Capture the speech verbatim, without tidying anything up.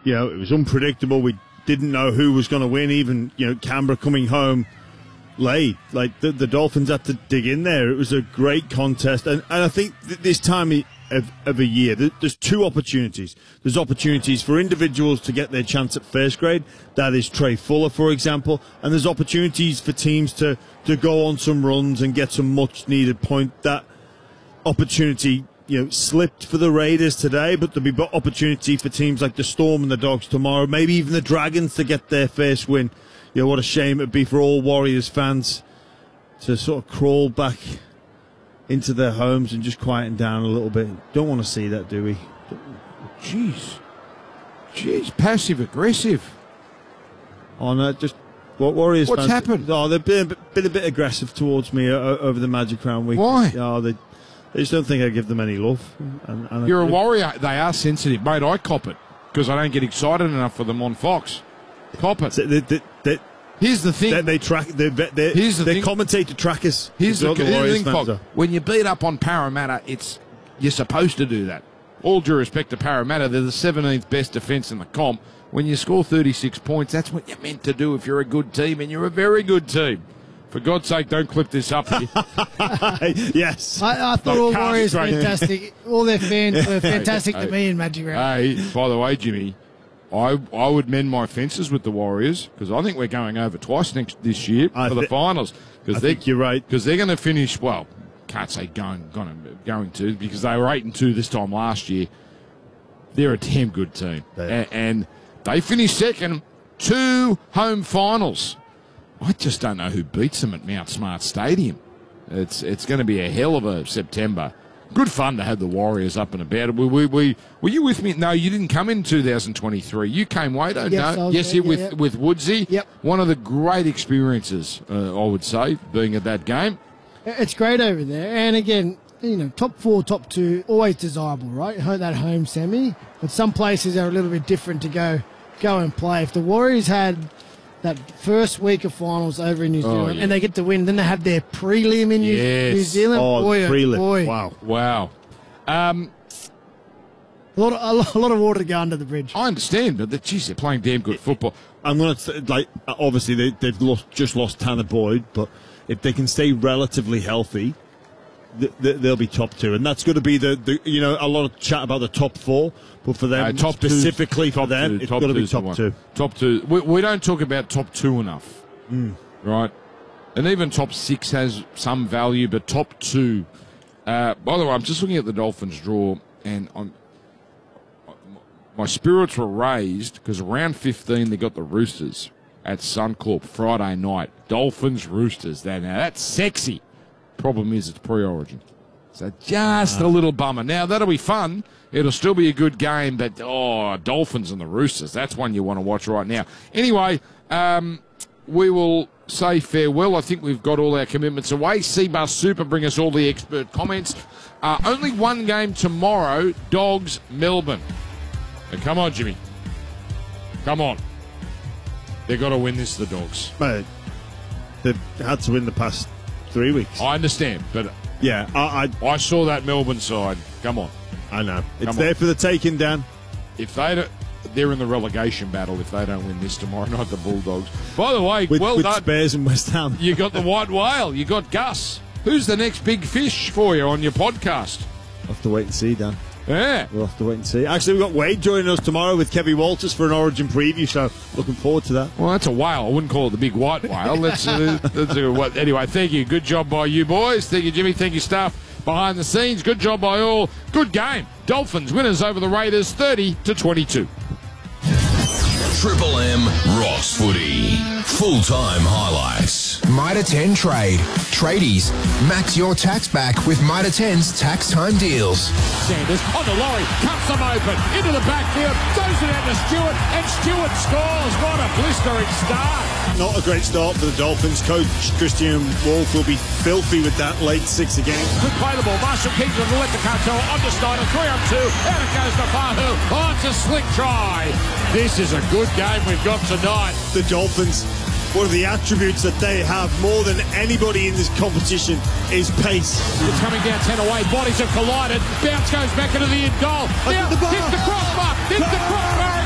you know, it was unpredictable. We didn't know who was going to win. Even, you know, Canberra coming home late. Like, the, the Dolphins had to dig in there. It was a great contest. And, and I think th- this time of, of a year, th- there's two opportunities. There's opportunities for individuals to get their chance at first grade. That is Trey Fuller, for example. And there's opportunities for teams to, to go on some runs and get some much-needed point. That opportunity, you know, slipped for the Raiders today, but there'll be opportunity for teams like the Storm and the Dogs tomorrow, maybe even the Dragons to get their first win. You know, what a shame it'd be for all Warriors fans to sort of crawl back into their homes and just quieten down a little bit. Don't want to see that, do we? Jeez. Jeez, passive-aggressive. Oh, no, just what Warriors What's fans... happened? Oh, they've been a bit, been a bit aggressive towards me o- over the Magic Round week. Why? Oh, they, they just don't think I give them any love. And, and You're I, a Warrior. They are sensitive. Mate, I cop it because I don't get excited enough for them on Fox. Cop it. They, they, they, Here's the thing. They, they track. They, they, Here's the they thing. commentator trackers. Here's the, That's what here's the Warriors thing, fans Fox. are. When you beat up on Parramatta, it's you're supposed to do that. All due respect to Parramatta, they're the seventeenth best defence in the comp. When you score thirty-six points, that's what you're meant to do if you're a good team, and you're a very good team. For God's sake, don't clip this up here. Yes. I, I thought Like all cast Warriors straight. fantastic. All their fans were fantastic Hey, to me in Magic Round. Hey, by the way, Jimmy, I I would mend my fences with the Warriors because I think we're going over twice next this year I for the thi- finals. I think you're right. Because they're going to finish, well, can't say going, going, going to, because they were eight and two this time last year. They're a damn good team. They are. And, and they finished second, two home finals. I just don't know who beats them at Mount Smart Stadium. It's it's going to be a hell of a September. Good fun to have the Warriors up and about. We, we, we, were you with me? No, you didn't come in two thousand twenty-three. You came, Wado? Yes, no? I was Yes, there, yeah, with, yeah, yeah. with Woodsy. Yep. One of the great experiences, uh, I would say, being at that game. It's great over there. And again, you know, top four, top two, always desirable, right? Ho- That home semi. But some places are a little bit different to go go and play. If the Warriors had that first week of finals over in New Zealand yeah. and they get to win, then they have their prelim in New, Yes. New Zealand. Oh, boy, the oh prelim. boy. Wow. Wow. Um, A lot, of, a lot- a lot of water to go under the bridge. I understand, but the, geez, they're playing damn good football. I'm going to like. Obviously, they, they've lost, just lost Tanner Boyd, but if they can stay relatively healthy, th- th- they'll be top two, and that's going to be the, the. You know, a lot of chat about the top four, but for them Uh, top two- specifically for top them, two, it's top got to be two's the top one. two. Top two. We, we don't talk about top two enough, Mm. right? And even top six has some value, but top two. Uh, by the way, I'm just looking at the Dolphins draw, and I'm, my spirits were raised because round fifteen they got the Roosters at Suncorp Friday night. Dolphins Roosters. Now, now that's sexy. Problem is it's pre-Origin. So just a little bummer. Now, that'll be fun. It'll still be a good game, but, oh, Dolphins and the Roosters, that's one you want to watch right now. Anyway, um, we will say farewell. I think we've got all our commitments away. Seabus Super bring us all the expert comments. Uh, only one game tomorrow, Dogs, Melbourne. Now, come on, Jimmy. Come on. They've got to win this, the Dogs. Mate, they've had to win the past three weeks. I understand, but Yeah, I, I, I saw that Melbourne side. Come on. I know. It's Come there on. for the taking, Dan. If they don't, they're in the relegation battle if they don't win this tomorrow night, the Bulldogs. By the way, With, well with done. Spurs and West Ham. You got the white whale. You got Gus. Who's the next big fish for you on your podcast? We'll have to wait and see, Dan. Yeah. We'll have to wait and see. Actually, we've got Wade joining us tomorrow with Kevin Walters for an Origin preview, so looking forward to that. Well, that's a whale. I wouldn't call it the big white whale. Let's, uh, let's do what. Anyway, thank you. Good job by you boys. Thank you, Jimmy. Thank you, staff behind the scenes. Good job by all. Good game. Dolphins winners over the Raiders, thirty to twenty-two. Triple M Ross Footy. Full-time highlights. Mitre ten Trade. Tradies. Max your tax back with Mitre ten's tax time deals. Sanders on the lorry, cuts them open, into the backfield, throws it out to Stewart, and Stewart scores. What a blistering start. Not a great start for the Dolphins. Coach Christian Wolf will be filthy with that late six again. Quick play the ball, Marshall Kings will let the cartel on to Snyder, three on two, out it goes to Fahu, oh, it's a slick try. This is a good game we've got tonight. The Dolphins, one of the attributes that they have more than anybody in this competition is pace. It's coming down ten away, bodies have collided, bounce goes back into the end goal. Now, the bar. hits the crossbar, hits the crossbar.